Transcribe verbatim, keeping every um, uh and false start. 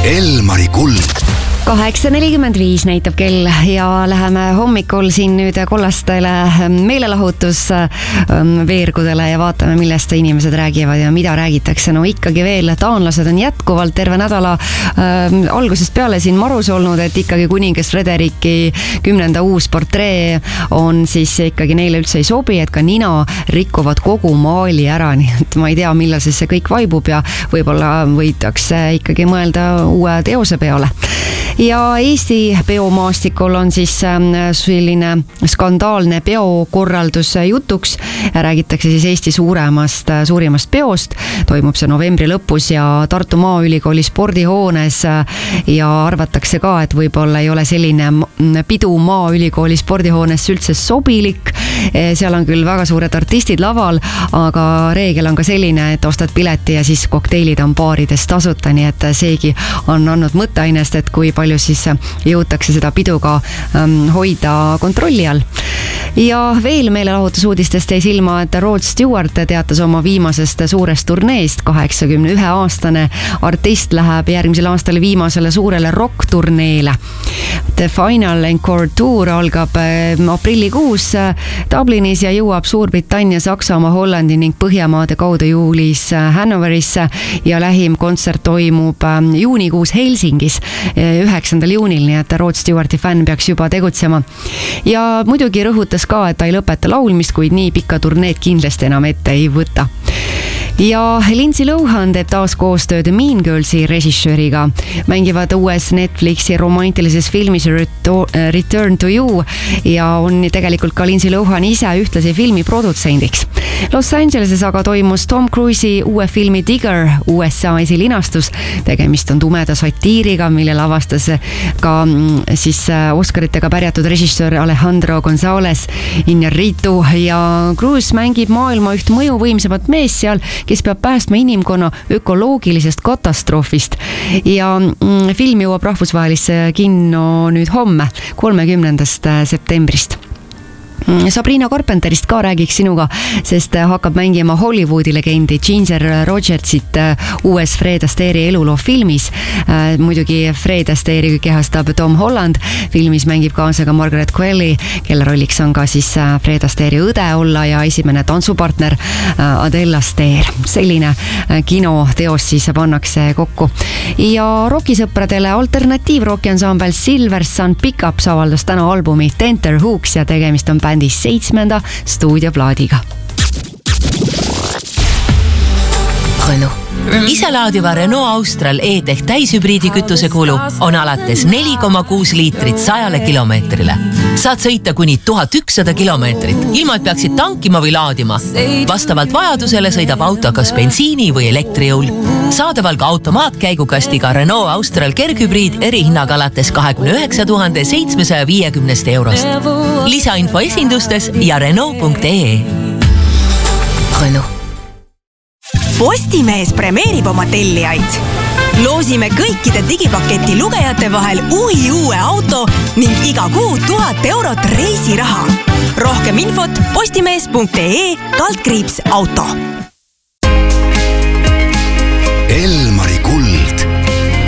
Elmari kuld. kaheksa nelikümmend viis näitab kell ja läheme hommikul siin nüüd kollastele meelelahutus veergudele ja vaatame, millest inimesed räägivad ja mida räägitakse. No ikkagi veel taanlased on jätkuvalt terve nädala äh, algusest peale siin marus olnud, et ikkagi kuningas Frederiki kümnenda uus portree on siis ikkagi neile üldse ei sobi, et ka nina rikuvad kogu maali ära, nii et ma ei tea, millal siis see kõik vaibub ja võib-olla võidakse ikkagi mõelda uue teose peale. Ja Eesti peomaastikul on siis selline skandaalne peokorraldus jutuks. Räägitakse siis Eesti suuremast, suurimast peost. Toimub see novembri lõpus ja Tartu Maaülikooli spordihoones ja arvatakse ka, et võib-olla ei ole selline pidu Maaülikooli spordihoones üldse sobilik. Seal on küll väga suured artistid laval, aga reegel on ka selline, et ostad pileti ja siis kokteilid on baarides tasuta, nii et seegi on andnud mõtteainest, et kui palju siis jõutakse seda piduga ähm, hoida kontrolli all. Ja veel meelelahutusuudistest jäi silma, et Rod Stewart teatas oma viimasest suurest turneest. kaheksakümne ühe aastane artist läheb järgmisel aastal viimasele suurele rock-turneele. The Final Encore Tour algab aprillikuus Dublinis ja jõuab Suurbritannia, Saksamaa, Hollandi ning Põhjamaade kaudu juulis Hannoverisse ja lähim kontsert toimub juunikuus Helsingis üheksandal juunil, nii et Rod Stewarti fänn peaks juba tegutsema. Ja muidugi rõhutas ka, et ta ei lõpeta laulmist, kuid nii pikka turneed kindlasti enam ette ei võta. Ja Lindsay Lohan teeb taas koostööd Mean Girlsi režissööriga. Mängivad uues Netflixi romantilises filmis Return to You ja on tegelikult ka Lindsay Lohan ise ühtlasi filmi produtsendiks. Los Angeleses aga toimus Tom Cruise'i uue filmi Digger U S A esilinastus. Tegemist on tumeda satiiriga, mille lavastas ka siis Oscaritega pärjatud režissöör Alejandro González Iñárritu ja Cruise mängib maailma üht mõjuvõimsamat mees seal, kes peab päästma inimkonna ökoloogilisest katastroofist. Ja film jõuab rahvusvahelisse kinno nüüd homme, kolmekümnendast septembrist. Sabrina Carpenterist ka räägiks sinuga, sest hakkab mängima Hollywoodi legendi Ginger Rogersit uues Fred Astaire eluloo filmis. Muidugi Fred Astaire kehastab Tom Holland. Filmis mängib kaasa ka Margaret Qualley, kelle rolliks on ka siis Fred Astaire õde olla ja esimene tantsupartner Adele Astaire. Selline kinoteos siis pannakse kokku. Ja rokisõpradele alternatiivroki ansambel Silver Sun Pickups avaldas täna albumi Tenter Hooks ja tegemist on bändis seitsmenda stuudioplaadiga. Renault. Iselaadiva Renault Austral E-Tech täishübriidi kütuse kulu on alates neli koma kuus liitrit sajale kilomeetrile. Saad sõita kuni tuhat ükssada kilomeetrit, ilma et peaksid tankima või laadima. Vastavalt vajadusele sõidab auto kas bensiini või elektrijõul. Saadaval ka automaatkäigukastiga Renault Austral kerghübriid erihinnaga alates kahekümne üheksa tuhande seitsmesaja viiekümnest eurost. Lisainfo esindustes ja Renault punkt ee. Renault. Postimees premeerib oma tellijaid. Loosime kõikide digipaketi lugejate vahel uhi uue auto ning iga kuu tuhat eurot reisiraha. Rohkem infot postimees punkt ee kaldkriips auto.